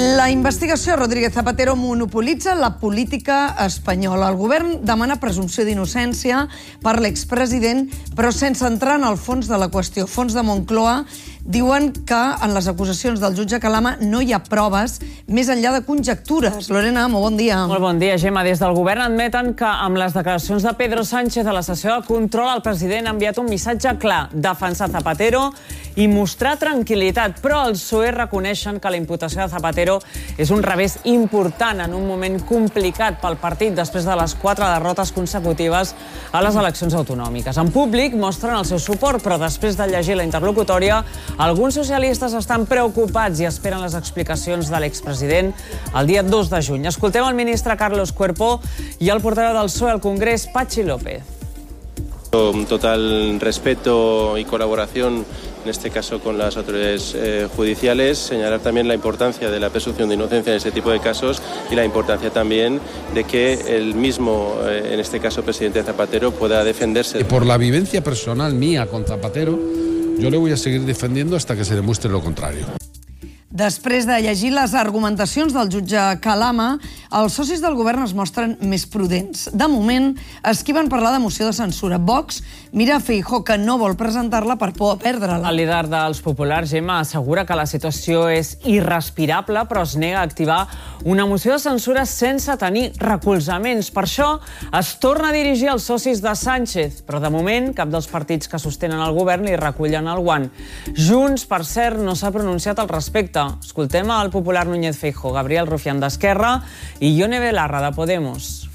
La investigació Rodríguez Zapatero monopolitza la política espanyola. El govern demana presumpció d'innocència per l'expresident, però sense entrar en el fons de la qüestió. Fons de Moncloa diuen que en les acusacions del jutge Calama no hi ha proves més enllà de conjectures. Lorena, molt bon dia. Molt bon dia, Gemma. Des del govern admeten que amb les declaracions de Pedro Sánchez a la sessió de control el president ha enviat un missatge clar, defensar Zapatero i mostrar tranquil·litat, però els PSOE reconeixen que la imputació de Zapatero és un revés important en un moment complicat pel partit després de les 4 derrotes consecutives a les eleccions autonòmiques. En públic mostren el seu suport, però després de llegir la interlocutòria, alguns socialistes estan preocupats i esperen les explicacions de l'expresident el dia 2 de juny. Escoltem el ministre Carlos Cuerpo i el portaveu del PSOE al Congrés, Patxi López. Con total respeto y colaboración, en este caso con las autoridades judiciales, señalar también la importancia de la presunción de inocencia en este tipo de casos y la importancia también de que el mismo, en este caso, presidente Zapatero, pueda defenderse. Por la vivencia personal mía con Zapatero, yo le voy a seguir defendiendo hasta que se demuestre lo contrario. Després de llegir les argumentacions del jutge Calama, els socis del govern es mostren més prudents. De moment, esquiven parlar de moció de censura. Vox mira a Feijóo, que no vol presentar-la per por a perdre-la. El líder dels populars, Gemma, assegura que la situació és irrespirable, però es nega a activar una moció de censura sense tenir recolzaments. Per això es torna a dirigir als socis de Sánchez, però de moment cap dels partits que sostenen el govern li recullen el guant. Junts, per cert, no s'ha pronunciat al respecte. Escoltem al popular Núñez Feijóo, Gabriel Rufián d'Esquerra i Ione Belarra de Podemos.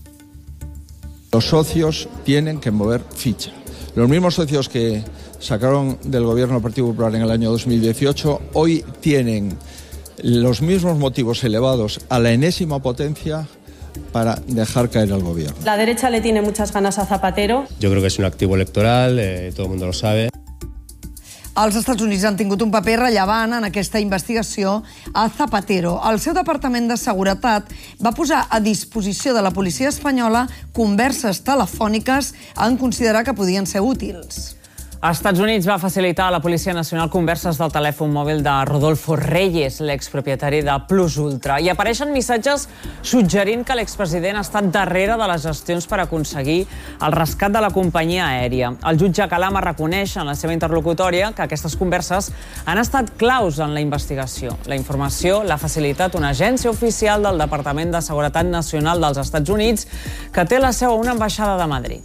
Los socios tienen que mover ficha. Los mismos socios que sacaron del gobierno del Partido Popular en el año 2018 hoy tienen los mismos motivos elevados a la enésima potencia para dejar caer al gobierno. La derecha le tiene muchas ganas a Zapatero. Yo creo que es un activo electoral, todo el mundo lo sabe. Els Estats Units han tingut un paper rellevant en aquesta investigació a Zapatero. El seu Departament de Seguretat va posar a disposició de la policia espanyola converses telefòniques en considerar que podien ser útils. Els Estats Units va facilitar a la Policia Nacional converses del telèfon mòbil de Rodolfo Reyes, l'expropietari de Plus Ultra, i apareixen missatges suggerint que l'expresident ha estat darrere de les gestions per aconseguir el rescat de la companyia aèria. El jutge Calama reconeix en la seva interlocutòria que aquestes converses han estat claus en la investigació. La informació l'ha facilitat una agència oficial del Departament de Seguretat Nacional dels Estats Units que té la seu a una ambaixada de Madrid.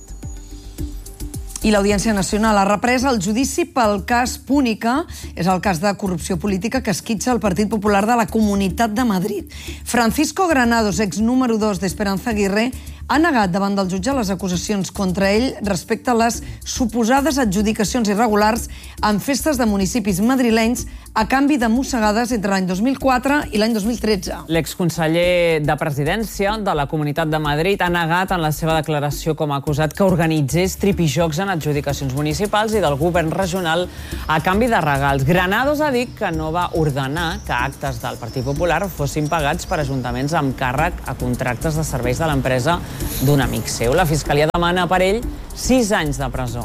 I l'Audiència Nacional ha reprès el judici pel cas Púnica, és el cas de corrupció política que esquitxa el Partit Popular de la Comunitat de Madrid. Francisco Granados, ex número 2 d'Esperanza Aguirre, ha negat davant del jutge les acusacions contra ell respecte a les suposades adjudicacions irregulars en festes de municipis madrilenys a canvi de mossegades entre l'any 2004 i l'any 2013. L'exconseller de Presidència de la Comunitat de Madrid ha negat en la seva declaració com a acusat que organitzés tripijocs en adjudicacions municipals i del govern regional a canvi de regals. Granados ha dit que no va ordenar que actes del Partit Popular fossin pagats per ajuntaments amb càrrec a contractes de serveis de l'empresa d'un amic seu. La Fiscalia demana per ell 6 anys de presó.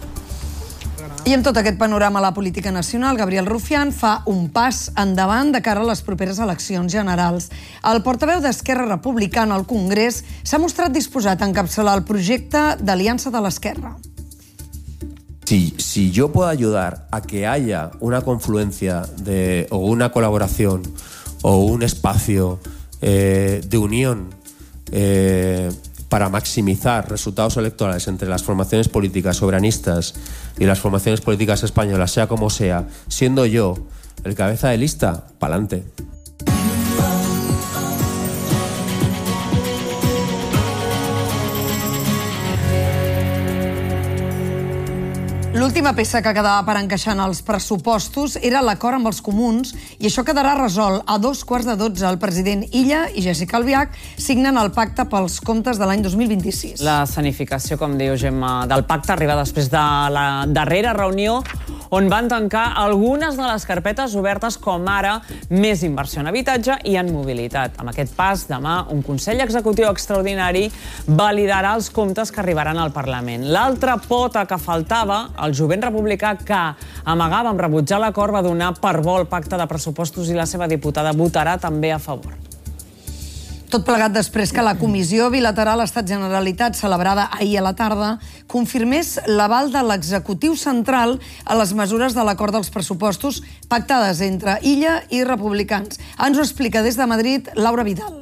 I amb tot aquest panorama a la política nacional, Gabriel Rufián fa un pas endavant de cara a les properes eleccions generals. El portaveu d'Esquerra Republicana al Congrés s'ha mostrat disposat a encapçalar el projecte d'Aliança de l'Esquerra. Si yo puedo ayudar a que haya una confluencia o una colaboración o un espacio de unión para maximizar resultados electorales entre las formaciones políticas soberanistas y las formaciones políticas españolas, sea como sea, siendo yo el cabeza de lista, pa'lante. L'última peça que quedava per encaixar en els pressupostos era l'acord amb els comuns i això quedarà resolt a 2:15. El president Illa i Jéssica Albiach signen el pacte pels comptes de l'any 2026. La escenificació, com diu Gemma, del pacte arriba després de la darrera reunió on van tancar algunes de les carpetes obertes, com ara més inversió en habitatge i en mobilitat. Amb aquest pas, demà, un Consell Executiu Extraordinari validarà els comptes que arribaran al Parlament. L'altra pota que faltava, el jovent republicà que amagava amb rebutjar l'acord, va donar per bo el pacte de pressupostos i la seva diputada votarà també a favor. Tot plegat després que la Comissió Bilateral Estat-Generalitat, celebrada ahir a la tarda, confirmés l'aval de l'executiu central a les mesures de l'acord dels pressupostos pactades entre Illa i republicans. Ens ho explica des de Madrid Laura Vidal.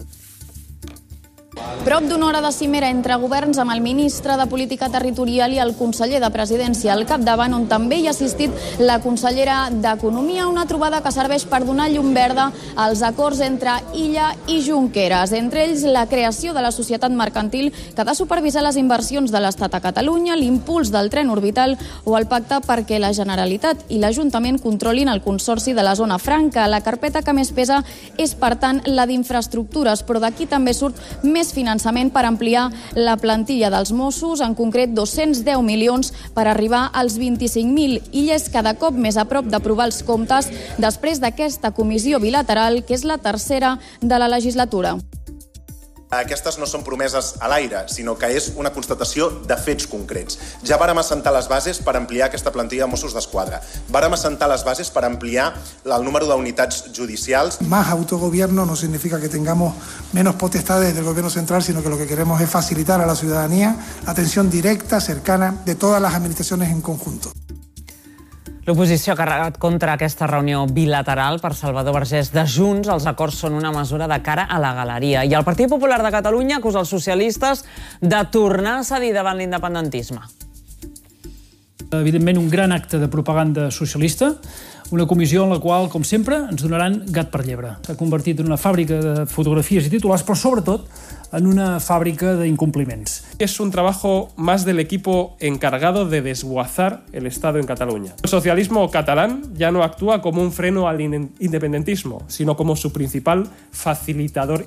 Prop d'una hora de cimera entre governs amb el ministre de Política Territorial i el conseller de Presidència al capdavant, on també hi ha assistit la consellera d'Economia, una trobada que serveix per donar llum verda als acords entre Illa i Junqueras, entre ells la creació de la societat mercantil que ha de supervisar les inversions de l'Estat a Catalunya, l'impuls del tren orbital o el pacte perquè la Generalitat i l'Ajuntament controlin el consorci de la Zona Franca. La carpeta que més pesa és, per tant, la d'infraestructures, però d'aquí també surt més finançament per ampliar la plantilla dels Mossos, en concret 210 milions per arribar als 25.000. Illa és cada cop més a prop d'aprovar els comptes després d'aquesta comissió bilateral, que és la tercera de la legislatura. Aquestes no són promeses a l'aire, sinó que és una constatació de fets concrets. Ja vàrem assentar les bases per ampliar aquesta plantilla de Mossos d'Esquadra. Vàrem assentar les bases per ampliar el número d'unitats judicials. Más autogobierno no significa que tengamos menos potestades del gobierno central, sino que lo que queremos es facilitar a la ciudadanía la atención directa, cercana, de todas las administraciones en conjunto. L'oposició ha carregat contra aquesta reunió bilateral. Per Salvador Vergés de Junts, els acords són una mesura de cara a la galeria. I el Partit Popular de Catalunya acusa els socialistes de tornar a cedir davant l'independentisme. Evidentment, un gran acte de propaganda socialista, una comissió en la qual, com sempre, ens donaran gat per llebre. S'ha convertit en una fàbrica de fotografies i titulars, però sobretot en una fábrica de incumpliments. Es un trabajo más del equipo encargado de desguazar el Estado en Cataluña. El socialismo catalán ya no actúa como un freno al independentismo, sino como su principal facilitador.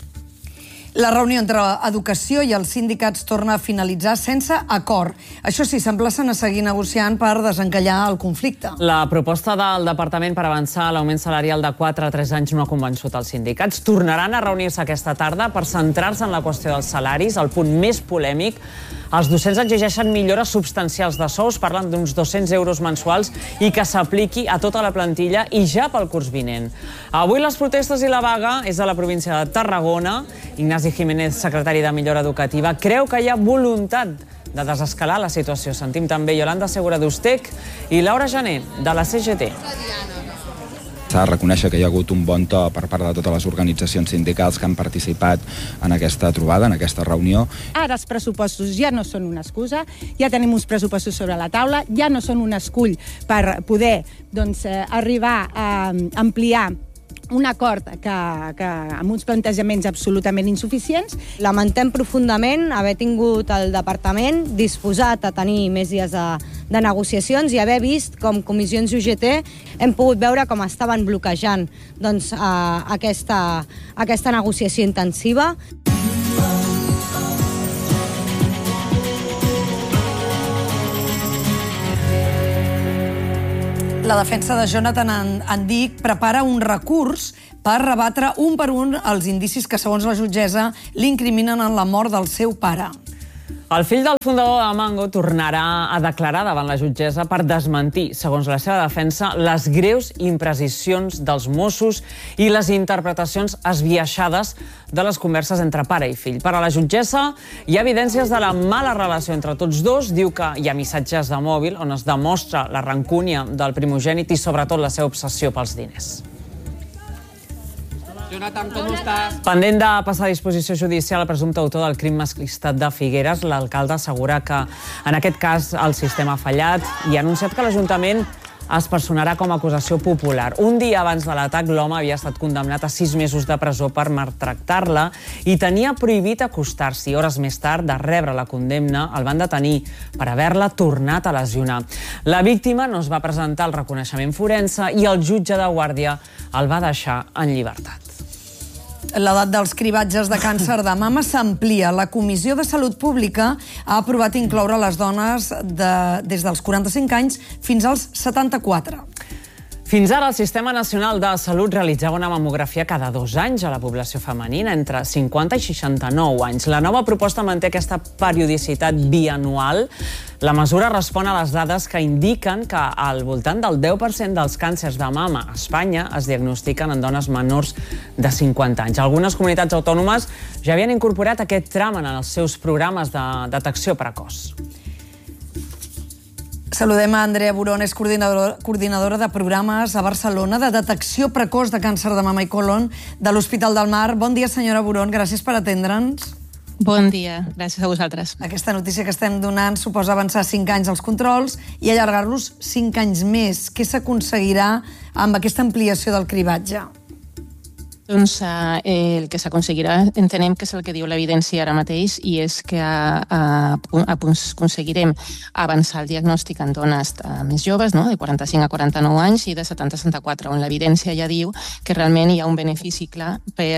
La reunió entre Educació i els sindicats torna a finalitzar sense acord. Això sí, s'emplacen a seguir negociant per desencallar el conflicte. La proposta del departament per avançar l'augment salarial de 4 a 3 anys no ha convençut els sindicats. Tornaran a reunir-se aquesta tarda per centrar-se en la qüestió dels salaris, el punt més polèmic. Els docents exigeixen millores substancials de sous, parlen d'uns 200 euros mensuals i que s'apliqui a tota la plantilla i ja pel curs vinent. Avui les protestes i la vaga és a la província de Tarragona. Ignasi Jiménez, secretari de Millora Educativa, creu que hi ha voluntat de desescalar la situació. Sentim també Yolanda Segura d'Ustec i Laura Jané, de la CGT. S'ha de reconèixer que hi ha hagut un bon to per part de totes les organitzacions sindicals que han participat en aquesta trobada, en aquesta reunió. Ara els pressupostos ja no són una excusa, ja tenim uns pressupostos sobre la taula, ja no són un escull per poder arribar a ampliar un acord amb uns plantejaments absolutament insuficients. Lamentem profundament haver tingut el departament disposat a tenir més dies de negociacions i haver vist com comissions UGT hem pogut veure com estaven bloquejant aquesta negociació intensiva. La defensa de Jonathan Andic prepara un recurs per rebatre un per un els indicis que, segons la jutgessa, l'incriminen en la mort del seu pare. El fill del fundador de Mango tornarà a declarar davant la jutgessa per desmentir, segons la seva defensa, les greus imprecisions dels Mossos i les interpretacions esbiaixades de les converses entre pare i fill. Per a la jutgessa, hi ha evidències de la mala relació entre tots dos. Diu que hi ha missatges de mòbil on es demostra la rancúnia del primogènit i, sobretot, la seva obsessió pels diners. Jonathan, com estàs? Pendent de passar a disposició judicial el presumpte autor del crim masclista de Figueres, l'alcalde assegura que en aquest cas el sistema ha fallat i ha anunciat que l'Ajuntament es personarà com a acusació popular. Un dia abans de l'atac, l'home havia estat condemnat a 6 mesos de presó per maltractar-la i tenia prohibit acostar-s'hi. Hores més tard de rebre la condemna, el van detenir per haver-la tornat a lesionar. La víctima no es va presentar al reconeixement forense i el jutge de guàrdia el va deixar en llibertat. L'edat dels cribatges de càncer de mama s'amplia. La Comissió de Salut Pública ha aprovat incloure les dones des dels 45 anys fins als 74. Fins ara, el Sistema Nacional de Salut realitzava una mamografia cada 2 anys a la població femenina, entre 50 i 69 anys. La nova proposta manté aquesta periodicitat bianual. La mesura respon a les dades que indiquen que al voltant del 10% dels càncers de mama a Espanya es diagnostiquen en dones menors de 50 anys. Algunes comunitats autònomes ja havien incorporat aquest tram en els seus programes de detecció precoç. Saludem a Andrea Burón, és coordinadora de programes a Barcelona de detecció precoç de càncer de mama i colon de l'Hospital del Mar. Bon dia, senyora Burón, gràcies per atendre'ns. Bon dia, gràcies a vosaltres. Aquesta notícia que estem donant suposa avançar 5 anys els controls i allargar-los 5 anys més. Què s'aconseguirà amb aquesta ampliació del cribatge? Doncs el que s'aconseguirà entenem que és el que diu l'evidència ara mateix i és que aconseguirem avançar el diagnòstic en dones més joves, no? De 45 a 49 anys i de 70 a 64, on l'evidència ja diu que realment hi ha un benefici clar per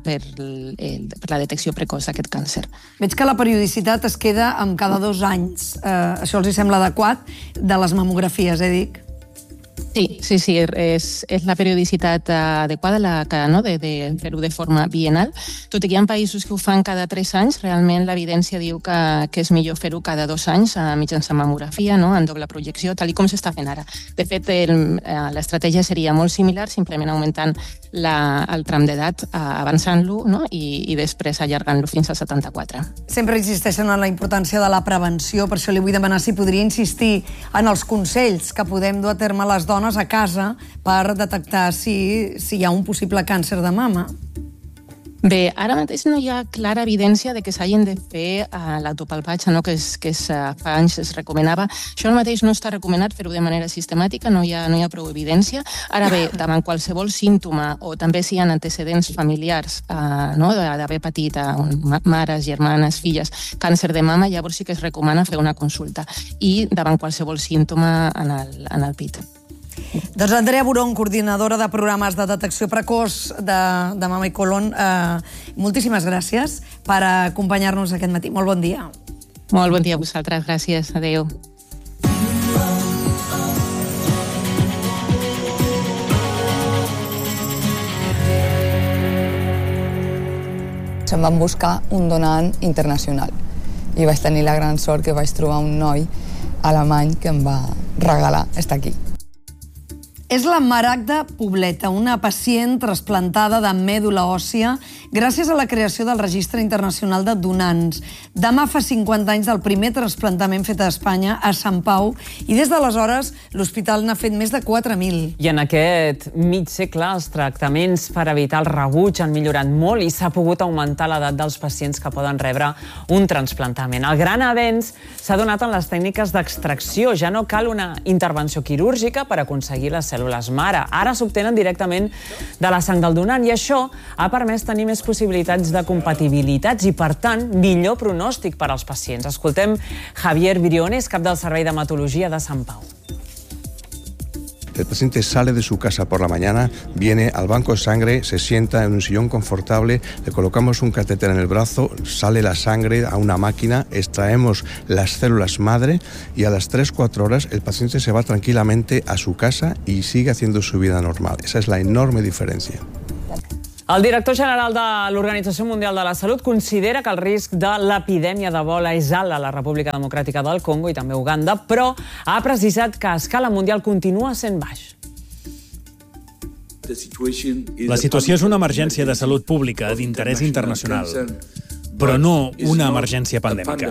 la detecció precoç d'aquest càncer. Veig que la periodicitat es queda amb cada 2 anys. Això els sembla adequat de les mamografies, dic? Sí, és la periodicitat adequada de fer-ho de forma bienal. Tot i que hi ha països que ho fan cada 3 anys, realment l'evidència diu que és millor fer-ho cada 2 anys mitjançant mamografia, en doble projecció, tal com s'està fent ara. De fet, l'estratègia seria molt similar, simplement augmentant el tram d'edat, avançant-lo i després allargant-lo fins al 74. Sempre insisteixen en la importància de la prevenció, per això li vull demanar si podria insistir en els consells que podem dur a terme les dones a casa per detectar si hi ha un possible càncer de mama. Bé, ara mateix no hi ha clara evidència de que s'hagin de fer l'autopalpatge, que fa anys es recomanava. Això mateix no està recomanat fer-ho de manera sistemàtica, no hi ha prou evidència. Ara bé, davant qualsevol símptoma o també si hi ha antecedents familiars d'haver patit mares, germanes, filles, càncer de mama, llavors sí que es recomana fer una consulta i davant qualsevol símptoma en el pit. Doncs Andrea Burón, coordinadora de programes de detecció precoç de mama i colon, moltíssimes gràcies per acompanyar-nos aquest matí. Molt bon dia. Molt bon dia a vosaltres, gràcies. Adéu. Se'm van buscar un donant internacional i vaig tenir la gran sort que vaig trobar un noi alemany que em va regalar estar aquí. És la Maragda Pobleta, una pacient trasplantada de mèdula òssia gràcies a la creació del Registre Internacional de Donants. Demà fa 50 anys del primer trasplantament fet a Espanya, a Sant Pau, i des d'aleshores l'hospital n'ha fet més de 4.000. I en aquest mig segle els tractaments per evitar el rebuig han millorat molt i s'ha pogut augmentar l'edat dels pacients que poden rebre un trasplantament. El gran avenç s'ha donat en les tècniques d'extracció. Ja no cal una intervenció quirúrgica per aconseguir les cèl·lules mare. Ara s'obtenen directament de la sang del donant i això ha permès tenir més possibilitats de compatibilitats i, per tant, millor pronòstic per als pacients. Escoltem Javier Briones, cap del Servei d'Hematologia de Sant Pau. El paciente sale de su casa por la mañana, viene al banco de sangre, se sienta en un sillón confortable, le colocamos un catéter en el brazo, sale la sangre a una máquina, extraemos las células madre y a las 3-4 horas el paciente se va tranquilamente a su casa y sigue haciendo su vida normal. Esa es la enorme diferencia. El director general de l'Organització Mundial de la Salut considera que el risc de l'epidèmia d'Ebola és alt a la República Democràtica del Congo i també a Uganda, però ha precisat que a escala mundial continua sent baix. La situació és una emergència de salut pública d'interès internacional, però no una emergència pandèmica.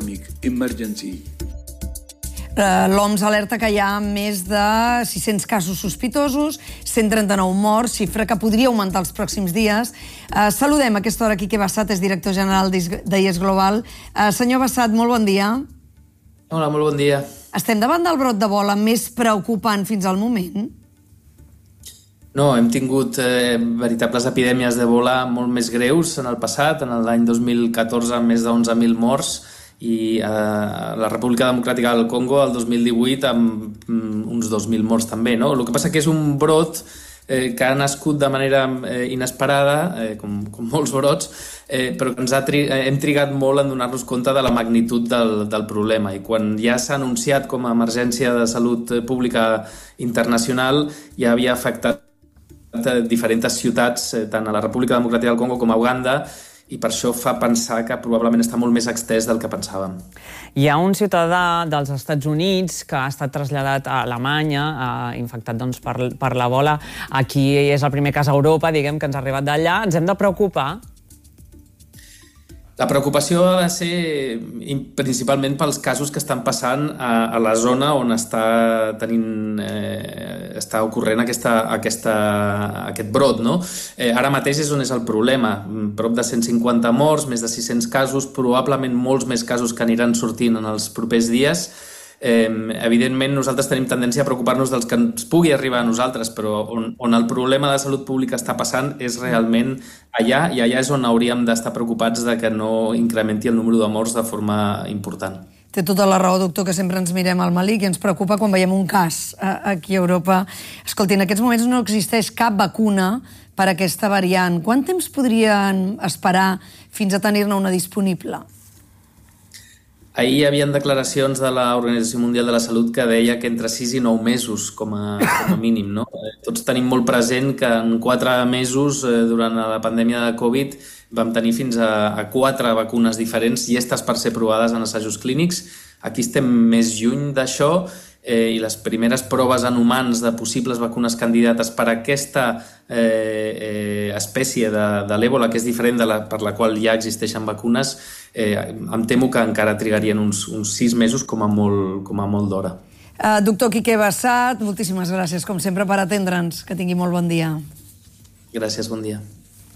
L'OMS alerta que hi ha més de 600 casos sospitosos, 139 morts, xifra que podria augmentar els pròxims dies. Saludem a aquesta hora Quique Bassat, és director general d'IES Global. Senyor Bassat, molt bon dia. Hola, molt bon dia. Estem davant del brot d'Ebola més preocupant fins al moment? No, hem tingut veritables epidèmies d'Ebola molt més greus en el passat, en l'any 2014 amb més de 11.000 morts, i a la República Democràtica del Congo el 2018 amb uns 2.000 morts també, no? El que passa que és un brot que ha nascut de manera inesperada, com molts brots, però que hem trigat molt en donar-nos compte de la magnitud del problema. I quan ja s'ha anunciat com a emergència de salut pública internacional, ja havia afectat diferents ciutats, tant a la República Democràtica del Congo com a Uganda, i per això fa pensar que probablement està molt més extès del que pensàvem. Hi ha un ciutadà dels Estats Units que ha estat traslladat a Alemanya, infectat per l'Ebola. Aquí és el primer cas a Europa, diguem, que ens ha arribat d'allà. Ens hem de preocupar? La preocupació ha de ser principalment pels casos que estan passant a la zona on està ocorrent aquest brot, no? Ara mateix és on és el problema. Prop de 150 morts, més de 600 casos, probablement molts més casos que aniran sortint en els propers dies. Evidentment, nosaltres tenim tendència a preocupar-nos dels que ens pugui arribar a nosaltres, però on el problema de salut pública està passant és realment allà, i allà és on hauríem d'estar preocupats de que no incrementi el número de morts de forma important. Té tota la raó, doctor, que sempre ens mirem al malic i ens preocupa quan veiem un cas aquí a Europa. Escolti, en aquests moments no existeix cap vacuna per a aquesta variant. Quant temps podrien esperar fins a tenir-ne una disponible? Ahir hi havia declaracions de l'Organització Mundial de la Salut que deia que entre 6 i 9 mesos, com a mínim, no? Tots tenim molt present que en 4 mesos, durant la pandèmia de Covid, vam tenir fins a 4 vacunes diferents llestes per ser provades en assajos clínics. Aquí estem més lluny d'això, i les primeres proves en humans de possibles vacunes candidates per a aquesta espècie de l'Ebola, que és diferent per la qual ja existeixen vacunes, em temo que encara trigarien uns 6 mesos com a molt d'hora. Doctor Quique Bassat, moltíssimes gràcies, com sempre, per atendre'ns. Que tingui molt bon dia. Gràcies, bon dia.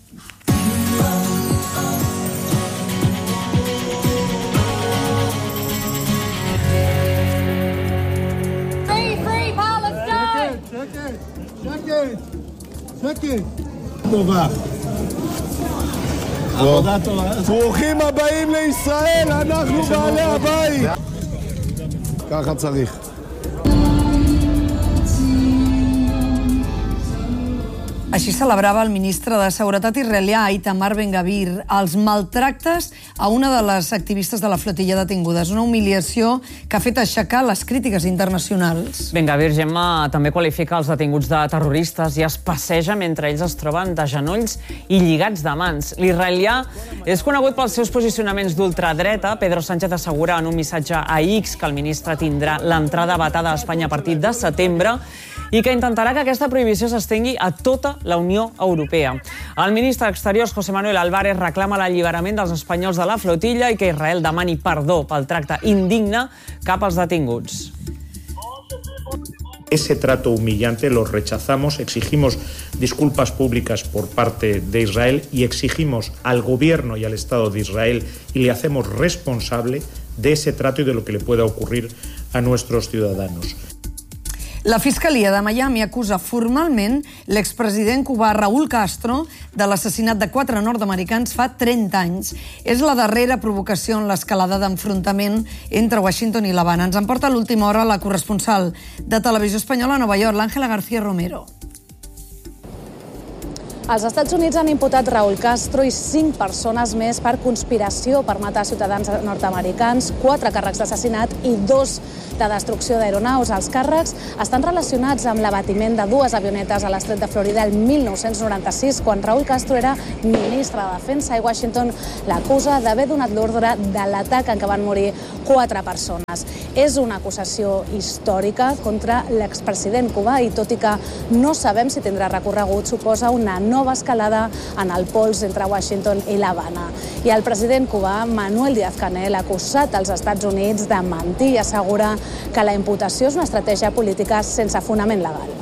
שקט. טובה. עבודה טובה. ברוכים הבאים לישראל, אנחנו בעלי הבית. ככה צריך. Així celebrava el ministre de Seguretat israelià Itamar Ben-Gvir els maltractes a una de les activistes de la flotilla detingudes. Una humiliació que ha fet aixecar les crítiques internacionals. Ben-Gvir, Gemma, també qualifica els detinguts de terroristes i es passeja mentre ells es troben de genolls i lligats de mans. L'israelià és conegut pels seus posicionaments d'ultradreta. Pedro Sánchez assegura en un missatge a X que el ministre tindrà l'entrada vetada a Espanya a partir de setembre i que intentarà que aquesta prohibició s'estengui a tota la Unió Europea. El ministre d'Exteriors, José Manuel Álvarez, reclama l'alliberament dels espanyols de la flotilla i que Israel demani perdó pel tracte indigne cap als detinguts. Ese trato humillante lo rechazamos, exigimos disculpas públicas por parte de Israel y exigimos al gobierno y al Estado de Israel y le hacemos responsable de ese trato y de lo que le pueda ocurrir a nuestros ciudadanos. La Fiscalia de Miami acusa formalment l'expresident cubà Raúl Castro de l'assassinat de 4 nord-americans fa 30 anys. És la darrera provocació en l'escalada d'enfrontament entre Washington i l'Havana. Ens en porta a l'última hora la corresponsal de Televisió Espanyola a Nova York, l'Àngela García Romero. Els Estats Units han imputat Raúl Castro i 5 persones més per conspiració per matar ciutadans nord-americans, 4 càrrecs d'assassinat i 2 de destrucció d'aeronaus. Els càrrecs estan relacionats amb l'abatiment de 2 avionetes a l'estret de Florida el 1996, quan Raúl Castro era ministre de Defensa, i Washington l'acusa d'haver donat l'ordre de l'atac en què van morir 4 persones. És una acusació històrica contra l'expresident cubà i, tot i que no sabem si tindrà recorregut, suposa una nova escalada en el pols entre Washington i l'Havana. I el president cubà, Manuel Díaz-Canel, ha acusat als Estats Units de mentir i assegura que la imputació és una estratègia política sense fonament legal.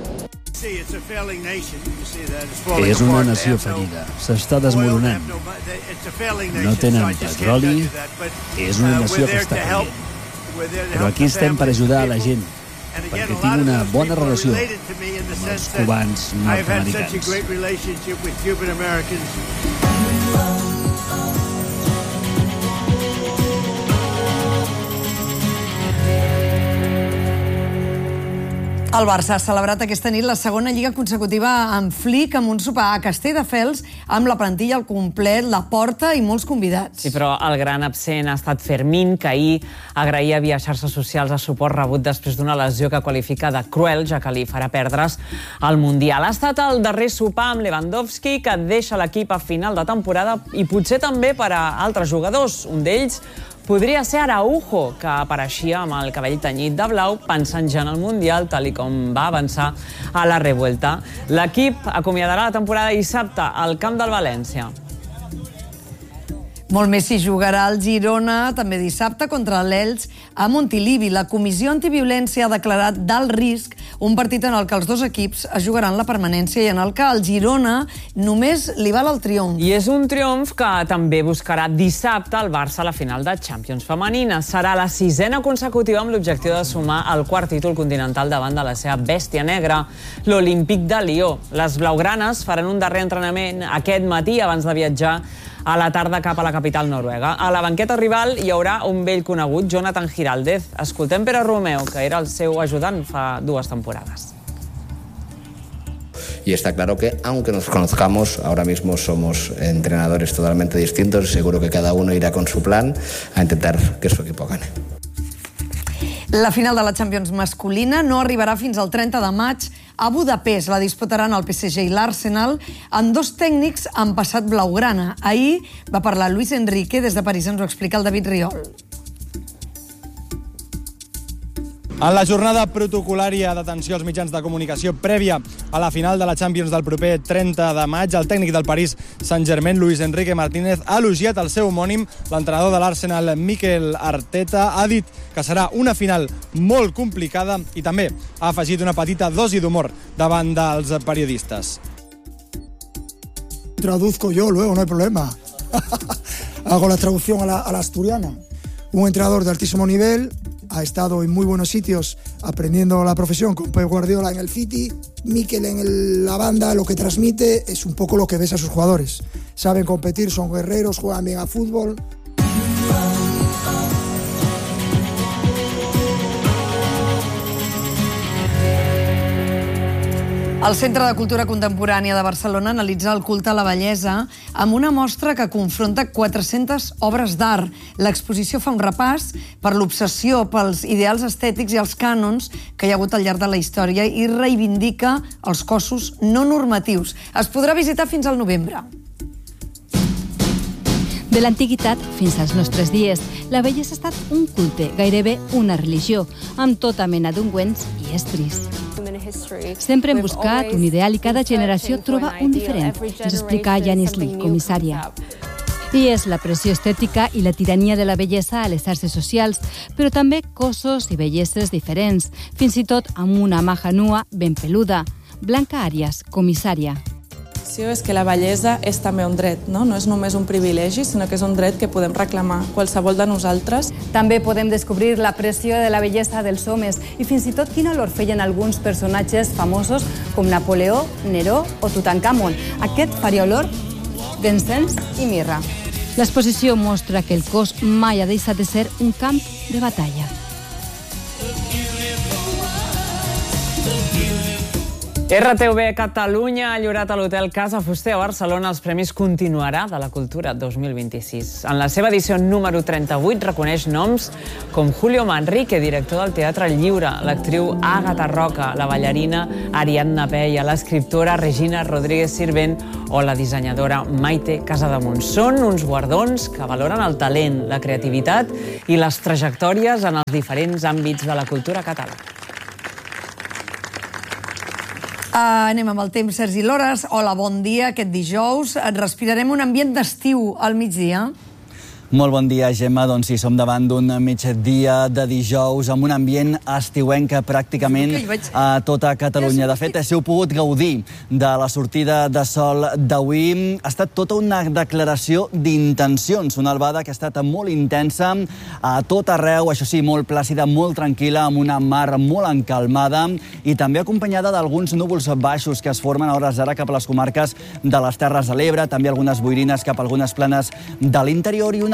És una nació fallida, s'està desmoronant. No tenen petroli, és una nació que està caient. Però aquí estem per ajudar a la gent, perquè tinc una bona relació amb els cubans nord-americans. El Barça ha celebrat aquesta nit la segona lliga consecutiva amb Flick, amb un sopar a Castelldefels, amb la plantilla al complet, la Porta i molts convidats. Sí, però el gran absent ha estat Fermín, que ahir agraïa via xarxes socials el suport rebut després d'una lesió que qualifica de cruel, ja que li farà perdre's el Mundial. Ha estat el darrer sopar amb Lewandowski, que deixa l'equip a final de temporada, i potser també per a altres jugadors. Un d'ells podria ser Araujo, que apareixia amb el cabell tenyit de blau, pensant ja en el Mundial, tal com va avançar a la Revuelta. L'equip acomiadarà la temporada dissabte al camp del València. Molt més s'hi jugarà al Girona, també dissabte, contra l'Elx a Montilivi. La Comissió Antiviolència ha declarat d'alt risc un partit en el que els dos equips es jugaran la permanència i en el que al Girona només li val el triomf. I és un triomf que també buscarà dissabte el Barça a la final de Champions femenina. Serà la 6ª consecutiva amb l'objectiu de sumar el quart títol continental davant de la seva bèstia negra, l'Olímpic de Lió. Les blaugranes faran un darrer entrenament aquest matí abans de viatjar a la tarda cap a la capital noruega. A la banqueta rival hi haurà un vell conegut, Jonathan Giraldez. Escoltem Pere Romeu, que era el seu ajudant fa 2 temporades. Y está claro que, aunque nos conozcamos, ahora mismo somos entrenadores totalmente distintos y seguro que cada uno irá con su plan a intentar que su equipo gane. La final de la Champions masculina no arribarà fins al 30 de maig a Budapest. La disputaran el PSG i l'Arsenal amb 2 tècnics amb passat blaugrana. Ahir va parlar Luis Enrique, des de París ens ho explica el David Riol. En la jornada protocolària d'atenció als mitjans de comunicació prèvia a la final de la Champions del proper 30 de maig, el tècnic del Paris Saint-Germain, Luis Enrique Martínez, ha elogiat el seu homònim, l'entrenador de l'Arsenal, Mikel Arteta. Ha dit que serà una final molt complicada i també ha afegit una petita dosi d'humor davant dels periodistes. Traduzco yo luego, no hay problema. Hago la traducción a la asturiana. Un entrenador de altísimo nivel, ha estado en muy buenos sitios aprendiendo la profesión con Pep Guardiola en el City. Mikel en la banda, lo que transmite es un poco lo que ves a sus jugadores. Saben competir, son guerreros, juegan bien a fútbol. El Centre de Cultura Contemporània de Barcelona analitza el culte a la bellesa amb una mostra que confronta 400 obres d'art. L'exposició fa un repàs per l'obsessió pels ideals estètics i els cànons que hi ha hagut al llarg de la història i reivindica els cossos no normatius. Es podrà visitar fins al novembre. De l'antiguitat fins als nostres dies, la bellesa ha estat un culte, gairebé una religió, amb tota mena d'ungüents i estris. Sempre hem buscat un ideal i cada generació troba un diferent, ens explica Janice Lee, comissària. I és la pressió estètica i la tirania de la bellesa a les xarxes socials, però també cossos i belleses diferents, fins i tot amb una maja nua ben peluda. Blanca Arias, comissària. És que la bellesa és també un dret, no? No és només un privilegi, sinó que és un dret que podem reclamar qualsevol de nosaltres. També podem descobrir la pressió de la bellesa dels homes i fins i tot quin olor feien alguns personatges famosos com Napoleó, Neró o Tutankamon. Aquest faria olor d'encens i mirra. L'exposició mostra que el cos mai ha deixat de ser un camp de batalla. RTV Catalunya ha lliurat a l'Hotel Casa Fuster a Barcelona els Premis Continuarà de la Cultura 2026. En la seva edició número 38 reconeix noms com Julio Manrique, director del Teatre Lliure, l'actriu Àgata Roca, la ballarina Ariadna Peya, l'escriptora Regina Rodríguez Sirvent o la dissenyadora Maite Casademunt. Són uns guardons que valoren el talent, la creativitat i les trajectòries en els diferents àmbits de la cultura catalana. Anem amb el temps, Sergi Lores. Hola, bon dia. Aquest dijous respirarem un ambient d'estiu al migdia. Molt bon dia, Gemma. Doncs sí, som davant d'un migdia de dijous amb un ambient estiuenc pràcticament a tota Catalunya. De fet, si heu pogut gaudir de la sortida de sol d'avui. Ha estat tota una declaració d'intencions. Una albada que ha estat molt intensa a tot arreu, això sí, molt plàcida, molt tranquil·la, amb una mar molt encalmada i també acompanyada d'alguns núvols baixos que es formen a hores d'ara cap a les comarques de les Terres de l'Ebre, també algunes boirines cap a algunes planes de l'interior i una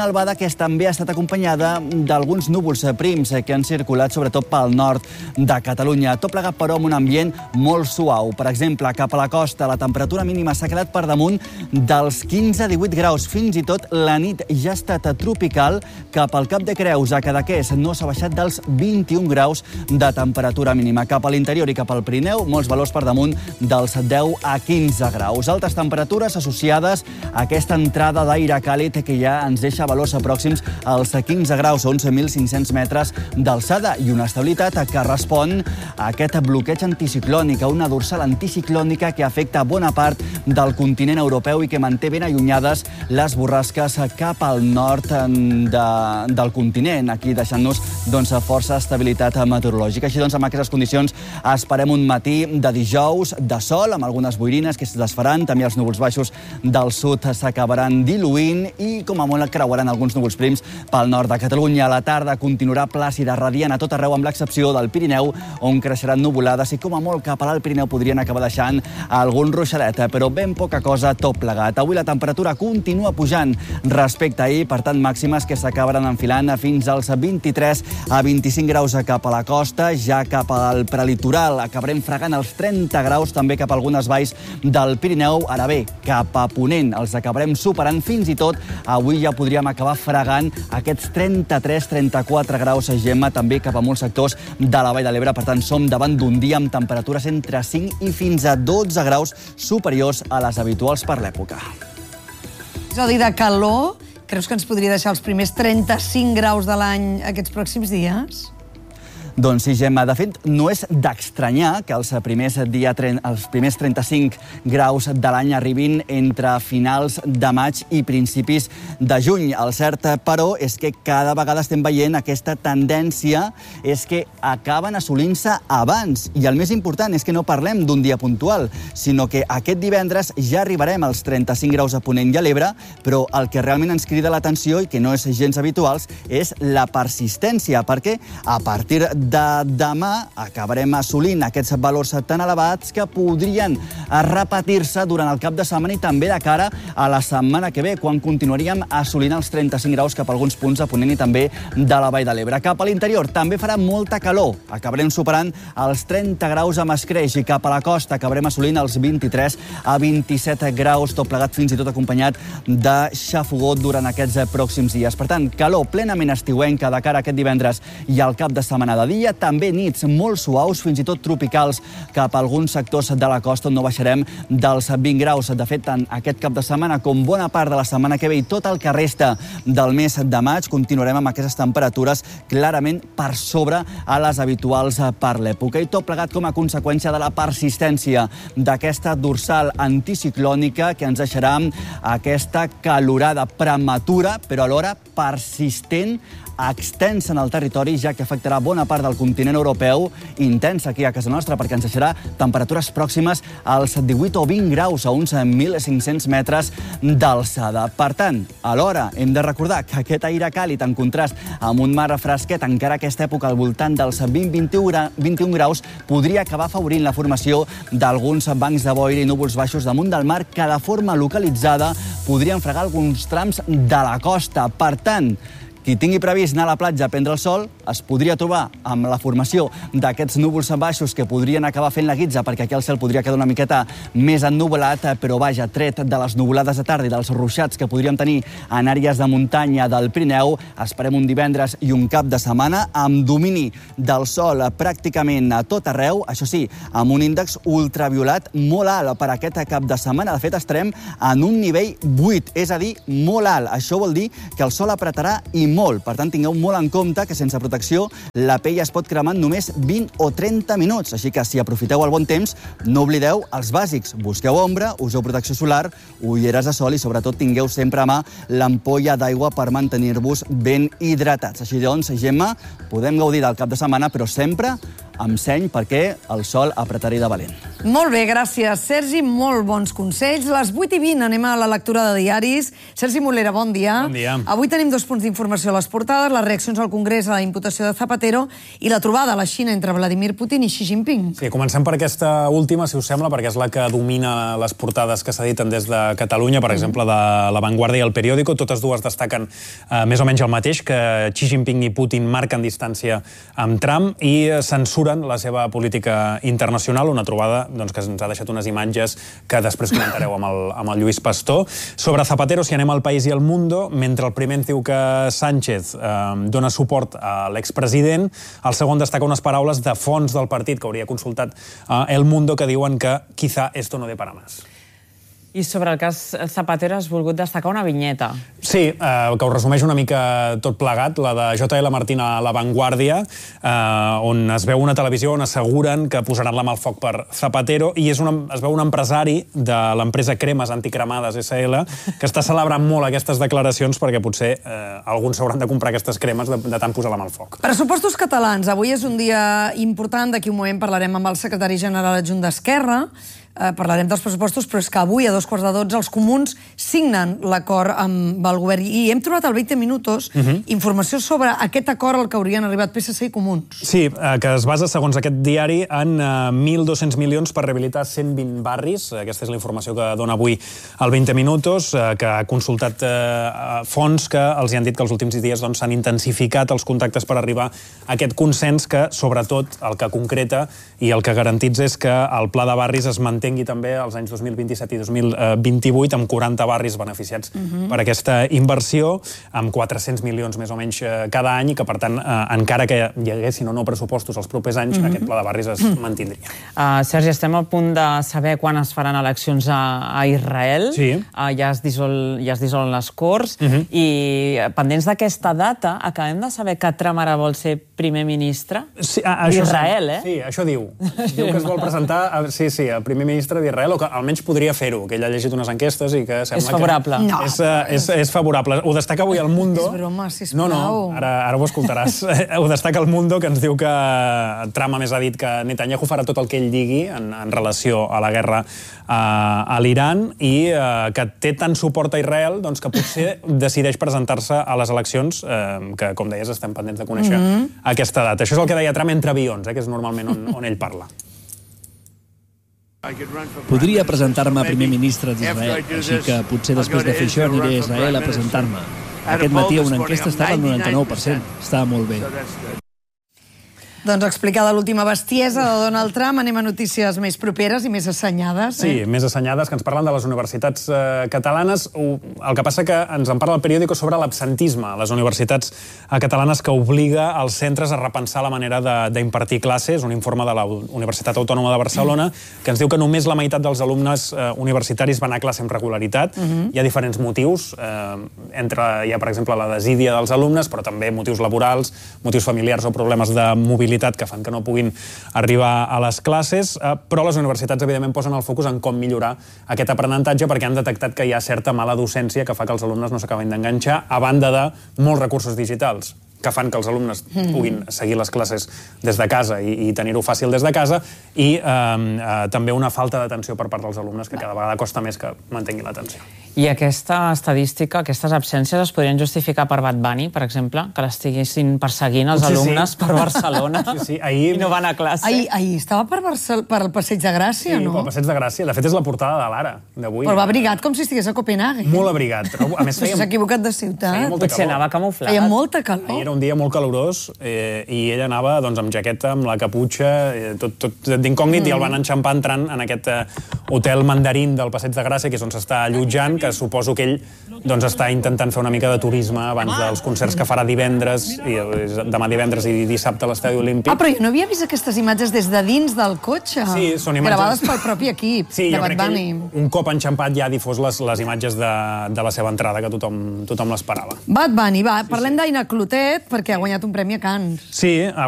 albada que també ha estat acompanyada d'alguns núvols prims que han circulat sobretot pel nord de Catalunya. Tot plegat, però, amb un ambient molt suau. Per exemple, cap a la costa, la temperatura mínima s'ha quedat per damunt dels 15-18 graus. Fins i tot la nit ja ha estat tropical. Cap al Cap de Creus, a Cadaqués, no s'ha baixat dels 21 graus de temperatura mínima. Cap a l'interior i cap al Pirineu, molts valors per damunt dels 10 a 15 graus. Altes temperatures associades a aquesta entrada d'aire càlid que ja ens deixa valors pròxims als 15 graus a 11.500 metres d'alçada i una estabilitat que respon a aquest bloqueig anticiclònic, a una dorsal anticiclònica que afecta bona part del continent europeu i que manté ben allunyades les borrasques cap al nord del continent, aquí deixant-nos força estabilitat meteorològica. Així amb aquestes condicions esperem un matí de dijous de sol, amb algunes boirines que es desfaran, també els núvols baixos del sud s'acabaran diluint i com a molt creuaran alguns núvols prims pel nord de Catalunya. A la tarda continuarà plàcida, radiant a tot arreu, amb l'excepció del Pirineu, on creixeran nuvolades i com a molt cap a l'Alt Pirineu podrien acabar deixant algun ruixadet, però ben poca cosa tot plegat. Avui la temperatura continua pujant respecte a ahir, per tant màximes que s'acabaran enfilant fins als 23 a 25 graus cap a la costa, ja cap al prelitoral acabarem fregant els 30 graus, també cap a algunes valls del Pirineu. Ara bé, cap a ponent els acabarem superant, fins i tot avui ja podríem acabar fregant aquests 33-34 graus a Gemma, també cap a molts sectors de la Vall de l'Ebre. Per tant, som davant d'un dia amb temperatures entre 5 i fins a 12 graus superiors a les habituals per l'època. Episodi de calor. Creus que ens podria deixar els primers 35 graus de l'any aquests pròxims dies? Doncs sí, Gemma. De fet, no és d'estranyar que els primers 35 graus de l'any arribin entre finals de maig i principis de juny. El cert, però, és que cada vegada estem veient aquesta tendència és que acaben assolint-se abans. I el més important és que no parlem d'un dia puntual, sinó que aquest divendres ja arribarem als 35 graus a Ponent i a l'Ebre, però el que realment ens crida l'atenció i que no és gens habituals és la persistència, perquè a partir de demà acabarem assolint aquests valors tan elevats que podrien repetir-se durant el cap de setmana i també de cara a la setmana que ve, quan continuaríem assolint els 35 graus cap a alguns punts de Ponent i també de la Vall de l'Ebre. Cap a l'interior també farà molta calor. Acabarem superant els 30 graus a Mascreix i cap a la costa acabarem assolint els 23 a 27 graus, tot plegat fins i tot acompanyat de xafogor durant aquests pròxims dies. Per tant, calor plenament estiuenca de cara a aquest divendres i al cap de setmana de dia, també nits molt suaus, fins i tot tropicals, cap a alguns sectors de la costa on no baixarem dels 20 graus. De fet, tant aquest cap de setmana com bona part de la setmana que ve i tot el que resta del mes de maig continuarem amb aquestes temperatures clarament per sobre a les habituals per l'època. I tot plegat com a conseqüència de la persistència d'aquesta dorsal anticiclònica que ens deixarà aquesta calorada prematura, però alhora persistent, extensa en el territori, ja que afectarà bona part del continent europeu, intensa aquí a casa nostra, perquè ens deixarà temperatures pròximes als 18 o 20 graus a uns 1.500 metres d'alçada. Per tant, alhora hem de recordar que aquest aire càlid, en contrast amb un mar fresquet, encara a aquesta època al voltant dels 20-21 graus, podria acabar afavorint la formació d'alguns bancs de boira i núvols baixos damunt del mar que de forma localitzada podrien fregar alguns trams de la costa. Per tant, qui tingui previst anar a la platja a prendre el sol es podria trobar amb la formació d'aquests núvols baixos que podrien acabar fent la guitza, perquè aquí el cel podria quedar una miqueta més ennuvolat, però vaja, tret de les nuvolades de tarda i dels ruixats que podríem tenir en àrees de muntanya del Pirineu, esperem un divendres i un cap de setmana amb domini del sol pràcticament a tot arreu, això sí, amb un índex ultraviolat molt alt per aquest cap de setmana. De fet, estarem en un nivell 8, és a dir, molt alt. Això vol dir que el sol apretarà i molt. Per tant, tingueu molt en compte que sense protecció la pell es pot cremar en només 20 o 30 minuts. Així que si aprofiteu el bon temps, no oblideu els bàsics. Busqueu ombra, useu protecció solar, ulleres de sol i sobretot tingueu sempre a mà l'ampolla d'aigua per mantenir-vos ben hidratats. Així doncs, Gemma, podem gaudir del cap de setmana, però sempre amb seny perquè el sol apretaré de valent. Molt bé, gràcies, Sergi. Molt bons consells. Les 8:20 anem a la lectura de diaris. Sergi Molera, bon dia. Bon dia. Avui tenim 2 punts d'informació a les portades, les reaccions al Congrés a la imputació de Zapatero i la trobada a la Xina entre Vladimir Putin i Xi Jinping. Sí, comencem per aquesta última, si us sembla, perquè és la que domina les portades que s'editen des de Catalunya, per exemple, de La Vanguardia i El Periódico. Totes dues destaquen més o menys el mateix, que Xi Jinping i Putin marquen distància amb Trump i censuren la seva política internacional, una trobada que ens ha deixat unes imatges que després comentareu amb el Lluís Pastor. Sobre Zapatero, si anem al País i al Mundo, mentre el primer ens diu que Sánchez dona suport a l'expresident, el segon destaca unes paraules de fons del partit que hauria consultat El Mundo que diuen que quizá esto no dé para más. I sobre el cas Zapatero has volgut destacar una vinyeta. Sí, que ho resumeix una mica tot plegat, la de J.L. Martín a La Vanguardia, on es veu una televisió on asseguren que posaran la mà al foc per Zapatero i es veu un empresari de l'empresa Cremes Anticremades S.L. que està celebrant molt aquestes declaracions perquè potser alguns s'hauran de comprar aquestes cremes de tant posar la mà al foc. Pressupostos catalans. Avui és un dia important. D'aquí un moment parlarem amb el secretari general adjunt d'Esquerra. Parlarem dels pressupostos, però és que avui a 2:15 els comuns signen l'acord amb el govern. I hem trobat al 20 Minutos informació sobre aquest acord al que haurien arribat PSC i Comuns. Sí, que es basa, segons aquest diari, en 1.200 milions per rehabilitar 120 barris. Aquesta és la informació que dona avui al 20 Minutos, que ha consultat fons que els han dit que els últims dies s'han intensificat els contactes per arribar a aquest consens que, sobretot, el que concreta i el que garantitza és que el pla de barris es manté també als anys 2027 i 2028, amb 40 barris beneficiats per aquesta inversió, amb 400 milions més o menys cada any, i que, per tant, encara que hi haguessin o no pressupostos els propers anys, aquest pla de barris es mantindria. Sergi, estem a punt de saber quan es faran eleccions a Israel. Sí. Ja es dissolen les Corts, i pendents d'aquesta data, acabem de saber que Trump ara vol ser primer ministre d'Israel, eh? Sí, això diu. Diu que es vol presentar, a primer ministre d'Israel, o que almenys podria fer-ho, que ell ha llegit unes enquestes i que sembla és favorable. És favorable. Ho destaca avui El Mundo. És broma, sisplau. No, ara ho escoltaràs. Ho destaca El Mundo, que ens diu que Trump, a més, ha dit que Netanyahu farà tot el que ell digui en relació a la guerra a l'Iran i que té tant suport a Israel que potser decideix presentar-se a les eleccions, que, com deies, estem pendents de conèixer aquesta data. Això és el que deia Trump entre avions, que és normalment on ell parla. Podria presentar-me a primer ministre d'Israel, així que potser després de fer això aniré a Israel a presentar-me. Aquest matí una enquesta estava al 99%. Està molt bé. Doncs explicada l'última bestiesa de Donald Trump, anem a notícies més properes i més assenyades. Sí, més assenyades, que ens parlen de les universitats catalanes. El que passa que ens en parla El Periódico sobre l'absentisme a les universitats catalanes, que obliga els centres a repensar la manera d'impartir classes. Un informe de la Universitat Autònoma de Barcelona que ens diu que només la meitat dels alumnes universitaris van a classe amb regularitat. Hi ha diferents motius. Hi ha, per exemple, la desídia dels alumnes, però també motius laborals, motius familiars o problemes de mobilitat que fan que no puguin arribar a les classes, però les universitats, evidentment, posen el focus en com millorar aquest aprenentatge, perquè han detectat que hi ha certa mala docència que fa que els alumnes no s'acabin d'enganxar, a banda de molts recursos digitals que fan que els alumnes puguin seguir les classes des de casa i tenir-ho fàcil des de casa, i també una falta d'atenció per part dels alumnes, que cada vegada costa més que mantingui l'atenció. I aquesta estadística, aquestes absències es podrien justificar per Bad Bunny, per exemple, que l'estiguessin perseguint els alumnes per Barcelona i no van a classe? Ahir estava per el Passeig de Gràcia, no? Sí, pel Passeig de Gràcia. De fet, és la portada de l'Ara d'avui. Però va abrigat com si estigués a Copenhague. Molt abrigat. S'ha equivocat de ciutat. Potser anava camuflat. Feia molta calor. Ahir era un dia molt calorós i ell anava amb jaqueta, amb la caputxa, tot d'incògnit, i el van enxampar entrant en aquest hotel mandarín del Passeig de Gràcia, que és on s'està allotjant, que suposo que ell està intentant fer una mica de turisme abans dels concerts que farà demà divendres i dissabte a l'Estadi Olímpic. Però jo no havia vist aquestes imatges des de dins del cotxe. Sí, són imatges gravades pel propi equip de Bad Bunny. Un cop enxampat ja ha difós les imatges de la seva entrada, que tothom l'esperava. Bad Bunny, va, parlem d'Aina Clotet, perquè ha guanyat un premi a Cannes. Sí,